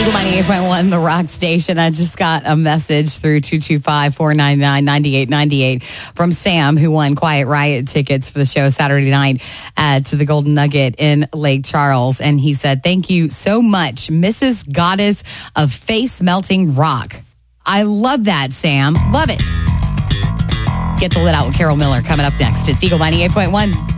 Eagle 98.1, the rock station. I just got a message through 225-499-9898 from Sam, who won Quiet Riot tickets for the show Saturday night to the Golden Nugget in Lake Charles. And he said, thank you so much, Mrs. Goddess of Face Melting Rock. I love that, Sam. Love it. Get the Lit Out with Carol Miller coming up next. It's Eagle 98.1.